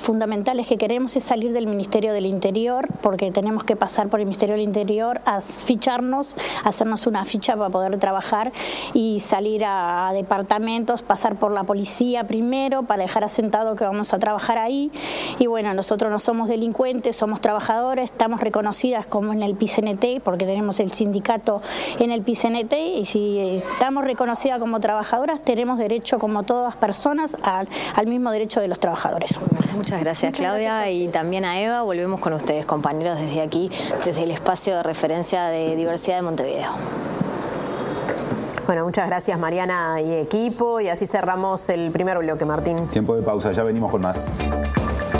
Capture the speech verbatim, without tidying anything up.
fundamentales que queremos es salir del Ministerio del Interior, porque tenemos que pasar por el Ministerio del Interior a ficharnos, hacernos una ficha para poder trabajar y salir a, a departamentos, pasar por la policía primero para dejar asentado que vamos a trabajar ahí. Y bueno, nosotros no somos delincuentes, somos trabajadoras, estamos reconocidas como en el P I C N T, porque tenemos el sindicato en el P I C N T, y si estamos reconocidas como trabajadoras, tenemos derecho, como todas las personas, al, al mismo derecho de los trabajadores. Muchas gracias, Muchas Claudia, gracias. Y también a Eva. Volvemos con ustedes, compañeros, desde aquí, desde el espacio de referencia de diversidad de Montevideo. Bueno, muchas gracias, Mariana y equipo, y así cerramos el primer bloque, Martín. Tiempo de pausa, ya venimos con más.